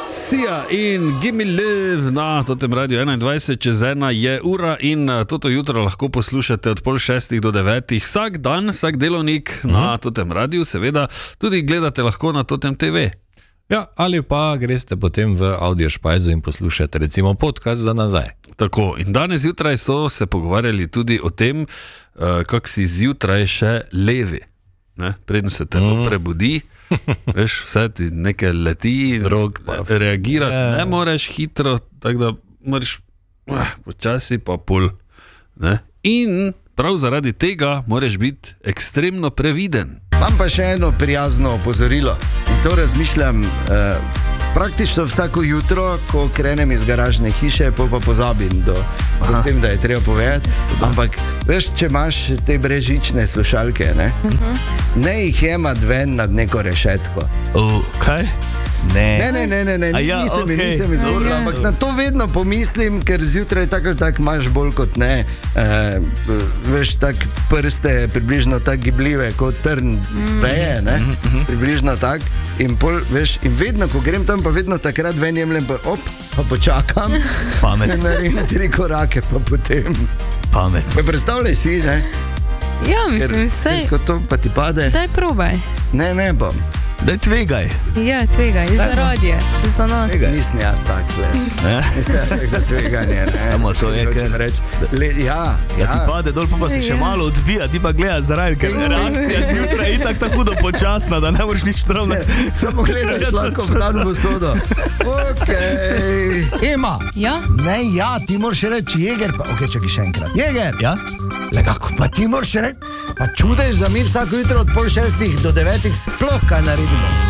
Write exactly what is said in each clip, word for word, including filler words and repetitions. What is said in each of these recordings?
Sia in Gimme Live na totem radiju enaindvajset čez ena je ura in toto jutro lahko poslušate od pol šestih do devetih vsak dan, vsak delovnik mm. na totem radiju, seveda tudi gledate lahko na totem te ve. Ja, ali pa greste potem v audio špajzo in poslušate recimo podcast za nazaj. Tako, in danes zjutraj so se pogovarjali tudi o tem, kako si zjutraj še levi. Ne? Preden se telo mm. prebudi, veš, vse ti nekaj leti, Zrok, reagirati ne. ne moreš hitro, tako da moraš uh, počasi pa pol. Ne? In prav zaradi tega moraš biti ekstremno previden. Imam pa še eno prijazno opozorilo in to razmišljam eh, praktično vsako jutro, ko krenem iz garažne hiše, pa pa pozabim do, do sem, da je treba povedati. Ampak veš, če imaš te brežične slušalke, ne, uh-huh. ne jih jemat ven nad neko rešetko. Uh, kaj? Ne. Ne, ne, ne, ne, ne. Ja, nisem, okay. nisem izgovoril, ja. ampak na to vedno pomislim, ker zjutraj tako ali tako imaš bolj kot ne, eh, veš, tak prste približno tako gibljive kot trn veje, ne, približno tak. In, pol, veš, in vedno, ko grem tam, pa vedno takrat ven jemljem, pa op, pa počakam. Pamet. In naredim tri korake, pa potem. Pamet. Pa predstavljaj si, ne? Ja, mislim, vse. Ko to pa ti pade. Daj probaj. Ne, ne bom. Daj tvegaj. Ja, tvegaj, za radije, za nas. Nisem jaz tak, le. Nisem jaz tak za tveganje, ne. Samo to je, ker... Le, ja, ja. Ja, ti pade dol, pa, pa se še malo odbija, ti pa gledaš zraven, ker reakcija zjutraj je itak tako hudo počasna, da ne moreš nič travne. Samo gledaš lahko v dan v sodo. Okej. Okay. Ema. Ja? Ne, ja, ti moraš reči Jeger, pa okej, okay, čakaj še enkrat. Jeger. Ja? Le kako, pa ti moraš reči, pa čudeš, da mi vsako jutro od pol šestih do devetih sploh kaj naredimo.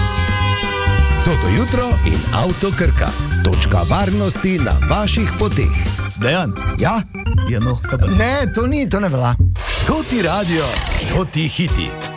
Toto jutro in Avto Krka. Točka varnosti na vaših poteh. Dejan? Ja? Ja, no, kaj pa? Ne, to ni, to ne velja. To ti radio, to ti hiti.